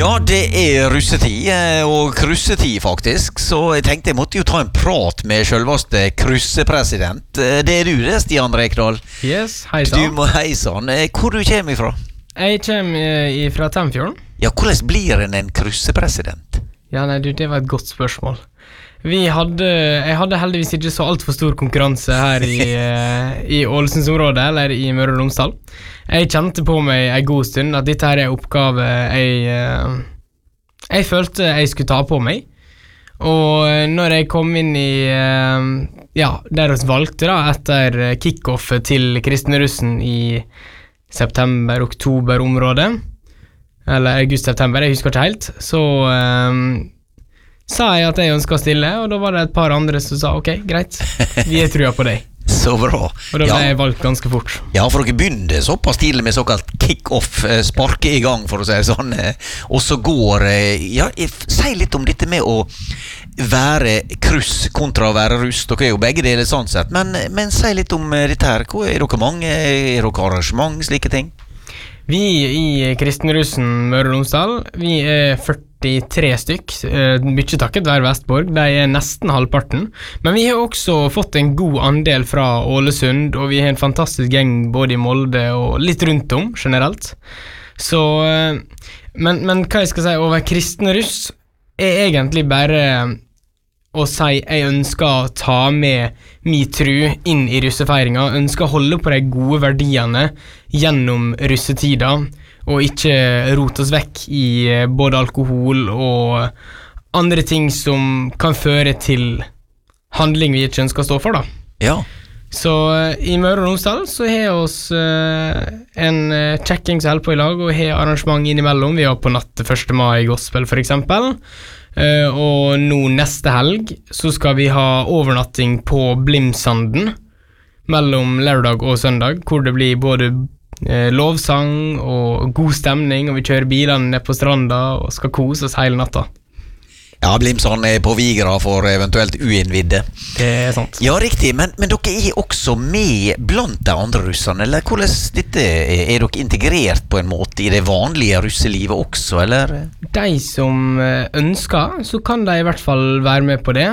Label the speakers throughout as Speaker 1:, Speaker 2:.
Speaker 1: Ja, det russetid, og kryssetid faktisk, så jeg tenkte jeg måtte jo ta en prat med selveste kryssepresident. Det du det, Stian Rekdal.
Speaker 2: Yes, hei sann.
Speaker 1: Du må hei sann. Hvor du kommer ifra?
Speaker 2: Jeg kommer fra Temfjorden.
Speaker 1: Ja, hvordan blir en kryssepresident?
Speaker 2: Ja, nei, det var et godt spørsmål. Jeg hadde heldigvis ikke så alt for stor konkurranse her i Ålesundsområdet, eller i Møre og Romsdal. Jeg kjente på meg en god stund at dette her oppgave jeg følte jeg skulle ta på meg. Og når jeg kom inn i, der vi valgte da, etter kickoffet til Kristenrussen i september-oktober-området, eller august-september, jeg husker ikke helt, så sa jeg at jeg ønsket å stille, og da var det et par andre som sa, ok, greit, vi trua på deg.
Speaker 1: Så bra.
Speaker 2: Og da ble jeg valgt ganske fort.
Speaker 1: Ja, for dere begynte såpass tidlig med såkalt kick-off, sparke i gang, for å si det sånn, og så går, si litt om dette med å være kryss kontra å være russ. Dere jo begge deler sånn sett, men si litt om dette her. Dere mange? Er dere arrangement, slike ting?
Speaker 2: Vi i Kristenrussen Møre og Romsdal, vi 43 stykk, mye takket være Vestborg, de nesten halvparten, men vi har også fått en god andel fra Ålesund, og vi har en fantastisk gjeng både i Molde og litt rundt om generelt. Så, men hva jeg skal si, å være kristenruss egentlig bare å si jeg ønsker å ta med min tru inn i russefeiringa, ønsker å holde på de gode verdiene gjennom russetida, og ikke rote oss vekk i både alkohol og andre ting som kan føre til handling vi ikke ønsker å stå for da.
Speaker 1: Ja.
Speaker 2: Så i Møre og Romsdal så har vi oss en checking som holder på i lag, og har arrangement innimellom. Vi var på natt 1. mai gospel for eksempel, og nå neste helg så skal vi ha overnatting på Blimsanden mellom lørdag og søndag, hvor det blir både lovsang og god stemning, og vi kjører bilene ned på stranda og skal kose oss hele natta.
Speaker 1: Ja, Blimsand på Vigra for eventuelt uinnvidde.
Speaker 2: Det sant.
Speaker 1: Ja, riktig, men dere også med blant de andre russene, eller hvordan dette dere integrert på en måte i det vanlige russelivet også, eller?
Speaker 2: De som ønsker, så kan de i hvert fall være med på det.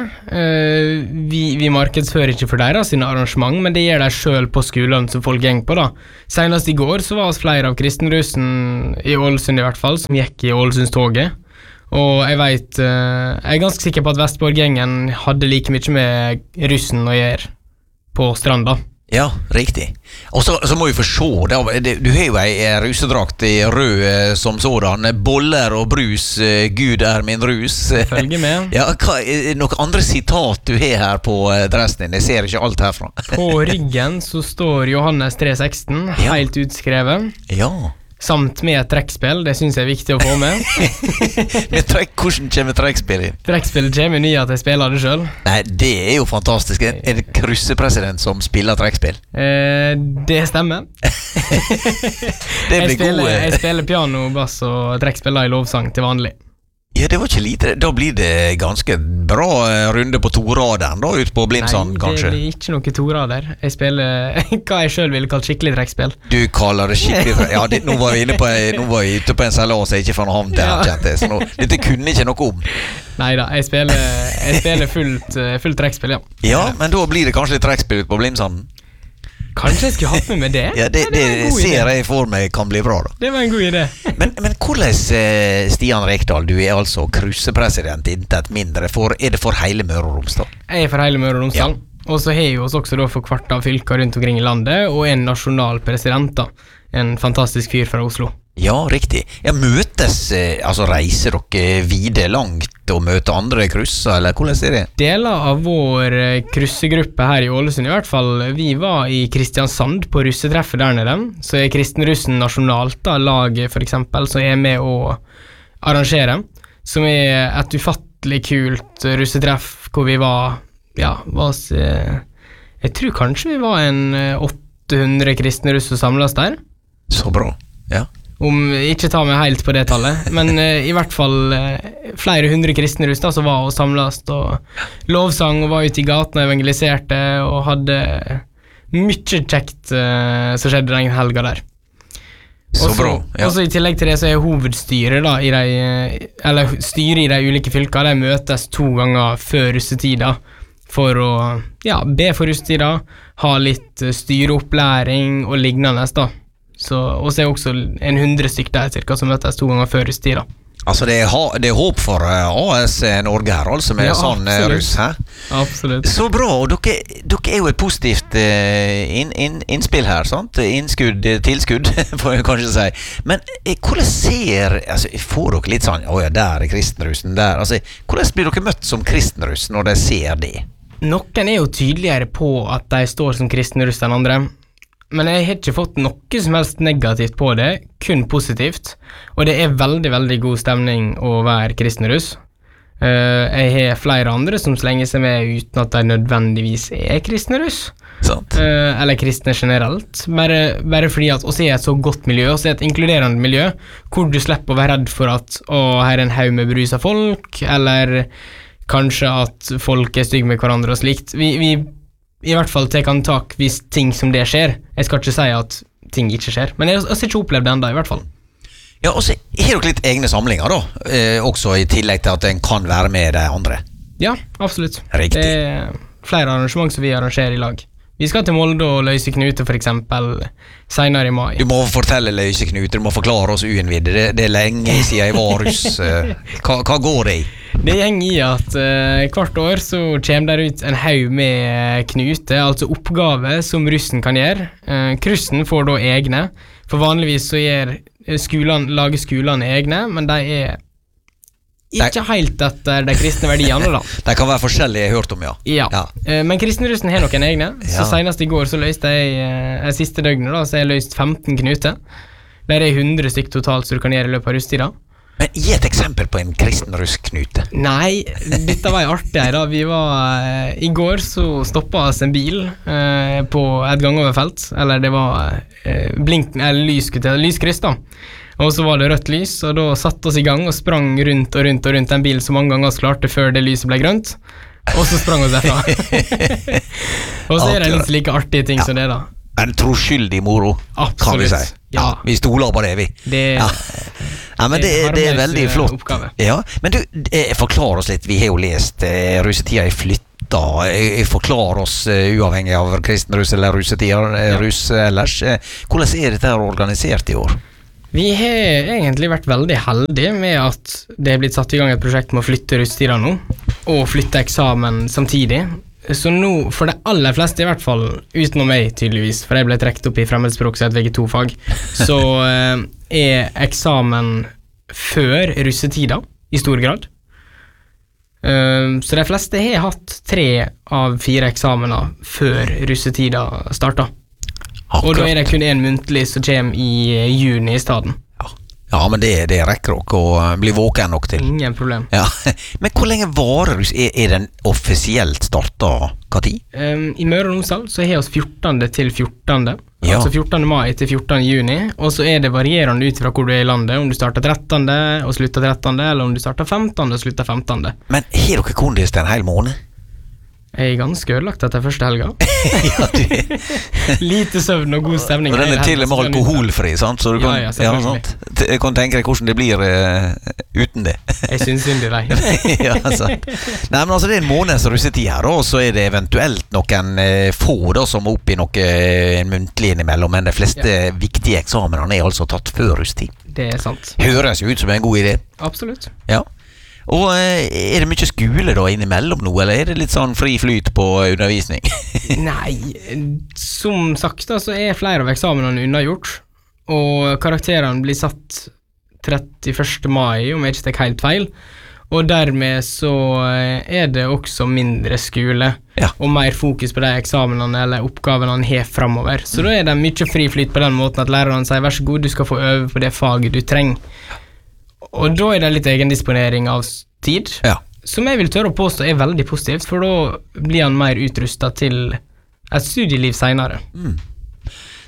Speaker 2: Vi markedsfører ikke for deres sine arrangement, men det gjør de selv på skolen som folk gjeng på da. Senest i går så var oss flere av kristenrussen i Ålesund i hvert fall, som gikk i Ålesundstoget. Og jeg er ganske sikker på at Vestborg-gjengen hadde like mye med russen å gjøre på stranda.
Speaker 1: Ja, riktig. Og så må vi få se, du har jo en rusedrakt i rød som sådan, boller og brus, Gud min rus.
Speaker 2: Følger med.
Speaker 1: Ja, noen andre sitat du har her på dressen din? Jeg ser ikke alt herfra.
Speaker 2: På ryggen så står Johannes 3,16, helt utskrevet.
Speaker 1: Ja.
Speaker 2: Samt med et trekkspill, det synes jeg viktig å få med.
Speaker 1: Hvordan kommer trekkspill inn?
Speaker 2: Trekkspillet kommer ny at jeg spiller det selv.
Speaker 1: Nei, det jo fantastisk. Det kryssepresident som spiller trekkspill?
Speaker 2: Det stemmer.
Speaker 1: Det blir gode.
Speaker 2: Jeg spiller piano, bass og trekkspill i lovsang til vanlig.
Speaker 1: Ja, det var ikke lite. Da blir det ganske bra runde på toraderen da, ut på Blimsand, kanskje?
Speaker 2: Nei, det blir ikke noe torader. Jeg spiller hva jeg selv ville kalt skikkelig trekkspill. Du
Speaker 1: kaller det skikkelig trekkspill? Ja, nå var vi ute på en seilas jeg ikke får noe havn til her, kjente jeg. Så dette kunne ikke noe om.
Speaker 2: Neida, jeg spiller fullt trekkspill, ja.
Speaker 1: Ja, men da blir det kanskje litt trekkspill ut på Blimsanden?
Speaker 2: Kanskje jeg skulle hatt med det?
Speaker 1: Ja, det ser jeg for meg kan bli bra da.
Speaker 2: Det var en god idé.
Speaker 1: Men hvordan, Stian Rekdal, du altså kryssepresident intet mindre, det for hele Møre og Romsdal?
Speaker 2: Jeg for hele Møre og Romsdal, og så har vi oss også da for hvert av fylker rundt omkring i landet, og en nasjonal president da, en fantastisk fyr fra Oslo.
Speaker 1: Ja, riktig. Ja, reiser dere videre langt og møter andre krysser, eller hvordan det?
Speaker 2: Deler av vår kryssegruppe her i Ålesund i hvert fall, vi var i Kristiansand på russetreffet der nede, så Kristenrussen nasjonalt da, laget for eksempel, så med å arrangere, som et ufattelig kult russetreff, hvor vi var, jeg tror kanskje vi var en 800 kristne russ som samles der.
Speaker 1: Så bra, ja.
Speaker 2: Om ikke ta meg helt på det tallet, men i hvert fall flere hundre kristne russ da, som var og samles og lovsang og var ute i gaten og evangeliserte og hadde mye kjekt som skjedde den helga der.
Speaker 1: Så bra, ja.
Speaker 2: Også i tillegg til det så er hovedstyret da, eller styret i de ulike fylkene, de møtes 2 ganger før russetida, for å be for russetida, ha litt styreopplæring og lignende da. Og så er også en 100 stykker der cirka, som møtes 2 ganger før russetida.
Speaker 1: Altså det er håp for AS Norge her, altså med sånn russ, hæ?
Speaker 2: Absolutt.
Speaker 1: Så bra, og dere er jo et positivt innspill her, sant? Tilskudd, får jeg kanskje si. Men hvordan får dere litt sånn, der er kristenrussen der, altså, hvordan blir dere møtt som kristenruss når de ser det?
Speaker 2: Noen er jo tydeligere på at de står som kristenruss enn andre, men jeg har ikke fått noe som helst negativt på det, kun positivt, og det er veldig, veldig god stemning å være kristenruss. Jeg har flere andre som slenger seg med uten at de nødvendigvis er kristenruss, eller kristne generelt, bare fordi at også er et så godt miljø, også er et inkluderende miljø, hvor du slipper å være redd for at her er en haug med beruset folk, eller kanskje at folk er stygge med hverandre og slikt. Vi i hvert fall tar han tak hvis ting som det skjer. Jeg skal ikke si at ting ikke skjer, men jeg har ikke opplevd det enda i hvert fall.
Speaker 1: Ja, og så har dere litt egne samlinger da, også i tillegg til at en kan være med de andre.
Speaker 2: Ja, absolutt.
Speaker 1: Riktig.
Speaker 2: Det er flere arrangement som vi arrangerer i lag. Vi skal til Molde og løse knute for eksempel senere i mai.
Speaker 1: Du må fortelle løse knute, du må forklare oss uinnvidde. Det er lenge siden jeg var russ. Hva går det i?
Speaker 2: Det går i at hvert år så kommer det ut en haug med knute, altså oppgaver som russen kan gjøre. Krussen får da egne, for vanligvis så lager skolene egne, men de er ikke helt etter de kristne verdiene da.
Speaker 1: De kan være forskjellige, jeg har hørt om,
Speaker 2: ja. Men kristenrussen har noen egne, så senest i går så løste jeg siste døgnet da, så jeg løst 15 knuter. Der er 100 stykk totalt så du kan gjøre i løpet av russtida.
Speaker 1: Men gi et eksempel på en kristenrussknute.
Speaker 2: Nei, dette var artig da. I går så stoppet oss en bil på et gangoverfelt, eller det var lyskryss da. Og så var det rødt lys, og da satt oss i gang og sprang rundt den bilen så mange ganger oss klarte før det lyset ble grønt, og så sprang oss derfra. Og så er det litt like artige ting som det da.
Speaker 1: En troskyldig moro,
Speaker 2: absolutt,
Speaker 1: kan vi si. Ja, vi stoler på det, vi. Men det er veldig flott oppgave. Ja, men du, forklar oss litt. Vi har jo lest russetida i flytta. Forklar oss uavhengig av kristenruss eller russetida, russ ellers. Hvordan er dette organisert i år?
Speaker 2: Vi har egentlig vært veldig heldige med at det er blitt satt i gang et prosjekt med å flytte russetida nå, og flytte eksamen samtidig. Så nå, for de aller fleste i hvert fall, utenom meg tydeligvis, for jeg ble trekt opp i fremmedspråk så et VG2-fag, så er eksamen før russetida i stor grad. Så de fleste har hatt 3 av 4 eksamener før russetida startet. Og da er det kun en muntlig som kommer i juni i stedet.
Speaker 1: Ja, men det rekker dere å bli våken nok til.
Speaker 2: Ingen problem.
Speaker 1: Ja. Men hvor lenge varer russ? Er den offisielt startet hva tid?
Speaker 2: I Møre og Romsdal så har vi oss 14. til 14.
Speaker 1: Ja.
Speaker 2: Altså 14. mai til 14. juni, og så er det varierende ut fra hvor du er i landet, om du starter 13. og slutter 13., eller om du starter 15. og slutter 15.
Speaker 1: Men har dere kondis til en hel måned?
Speaker 2: Jeg er ganske ødelagt etter første helga. Lite søvn og god stemning.
Speaker 1: Og den er til og med alkoholfri, sant? Så du kan, sant? Jeg kan tenke deg hvordan det blir uten det.
Speaker 2: Jeg synes synd i deg.
Speaker 1: Ja, sant. Nei, men altså det er en måneds russetid her, og så er det eventuelt noen få da, som er oppe i en muntlig innimellom, men de fleste viktige eksamenene er altså tatt før russetid.
Speaker 2: Det er sant.
Speaker 1: Høres jo ut som en god idé.
Speaker 2: Absolutt.
Speaker 1: Ja. Og er det mye skole da innimellom nå, eller er det litt sånn fri flyt på undervisning?
Speaker 2: Nei, som sagt da, så er flere av eksamenene unnagjort, og karakterene blir satt 31. mai, om jeg ikke tar helt feil, og dermed så er det også mindre skole, og mer fokus på de eksamenene eller oppgavene han har fremover. Så da er det mye fri flyt på den måten at læreren sier, vær så god, du skal få øve på det faget du trenger. Og da er det litt egendisponering av tid, som jeg vil tørre å påstå er veldig positivt, for da blir han mer utrustet til et studieliv senere.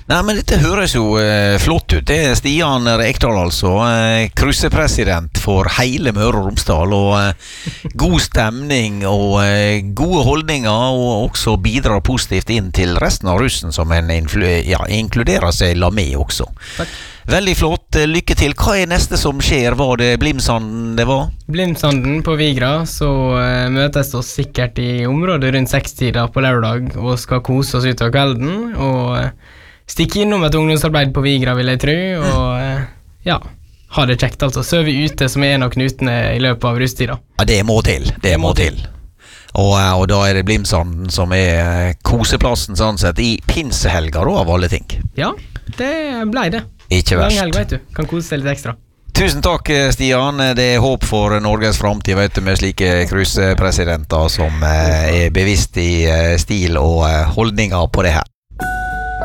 Speaker 1: Nei, men dette høres jo flott ut. Det er Stian Rekdal, altså. Kryssepresident for hele Møre og Romsdal. Og god stemning og gode holdninger, og også bidrar positivt inn til resten av russen, som en inkluderer seg la med også.
Speaker 2: Takk.
Speaker 1: Veldig flott. Lykke til. Hva er neste som skjer? Var det Blimsanden det var?
Speaker 2: Blimsanden på Vigra, så møtes oss sikkert i området rundt 6-tida på lørdag og skal kose oss utover kvelden, og stikke innom et ungdomsarbeid på Vigra, vil jeg tro, og ha det kjekt, altså. Søve ute, som er en av knutene i løpet av rusttida.
Speaker 1: Ja, det må til. Det må til. Og da er det Blimsanden som er koseplassen, sånn sett, i pinsehelga, da, av alle ting.
Speaker 2: Ja, det ble det.
Speaker 1: Ikke verst.
Speaker 2: Lang helg, vet du. Kan kose seg litt ekstra.
Speaker 1: Tusen takk, Stian. Det er håp for Norges framtid, vet du, med slike cruisepresidenter som er bevisst i stil og holdninger på det her.